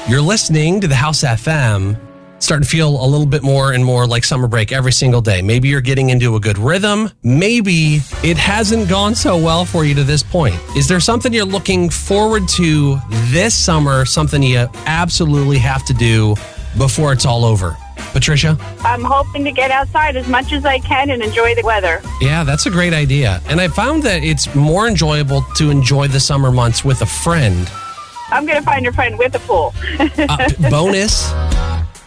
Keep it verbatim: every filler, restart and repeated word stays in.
you're listening to the House F M, starting to feel a little bit more and more like summer break every single day. Maybe you're getting into a good rhythm. Maybe it hasn't gone so well for you to this point. Is there something you're looking forward to this summer, something you absolutely have to do before it's all over? Patricia? I'm hoping to get outside as much as I can and enjoy the weather. Yeah, that's a great idea. And I found that it's more enjoyable to enjoy the summer months with a friend. I'm going to find a friend with a pool. uh, bonus,